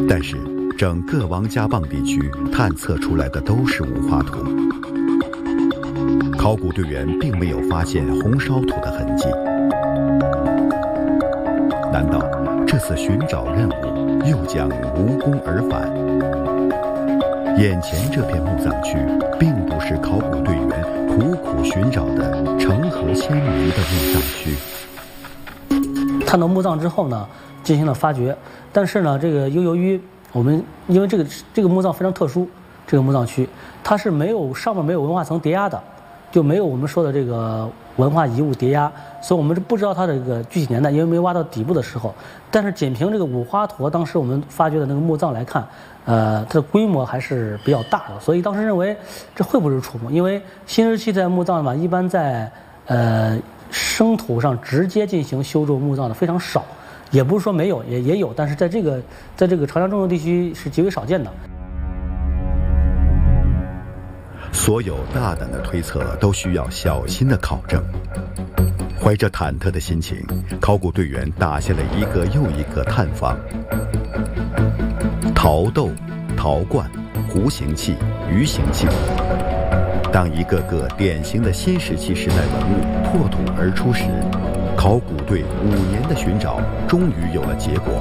但是整个王家浜地区探测出来的都是五花土，考古队员并没有发现红烧土的痕迹。难道这次寻找任务又将无功而返？眼前这片墓葬区并不是考古队员苦苦寻找的成河仙明的墓葬区。 探到墓葬之后呢，进行了发掘，但是呢，这个由于我们因为这个墓葬非常特殊，这个墓葬区它是上面没有文化层叠压的，就没有我们说的这个文化遗物叠压，所以我们是不知道它的这个具体年代，因为没挖到底部的时候。但是仅凭这个五花土当时我们发掘的那个墓葬来看，它的规模还是比较大的，所以当时认为这会不会是楚墓？因为新石器在墓葬嘛，一般在生土上直接进行修筑墓葬的非常少，也不是说没有，也有，但是在这个长江中游地区是极为少见的。 所有大胆的推测都需要小心的考证。怀着忐忑的心情，考古队员打下了一个又一个探访。陶豆、陶罐、弧形器、鱼形器，当一个个典型的新石器时代文物破土而出时，考古队5年的寻找终于有了结果。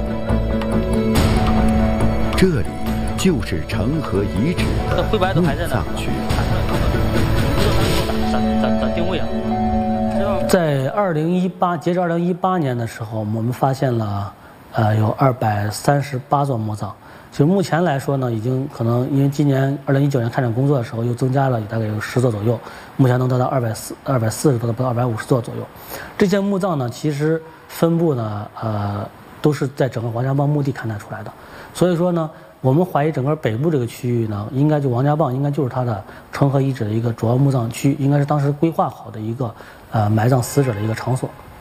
这里就是成河遗址的墓葬区。 咋定位啊？在截至2018年的时候，我们发现了有238座墓葬。就目前来说呢，已经可能因为今年2019年开展工作的时候又增加了大概有10座左右，目前能达到240多到250座左右。这些墓葬呢，其实分布呢都是在整个王家浜墓地勘探出来的，所以说呢，我们怀疑整个北部这个区域呢，应该就王家浜应该就是它的成河遗址的一个主要墓葬区，应该是当时规划好的一个埋葬死者的一个场所。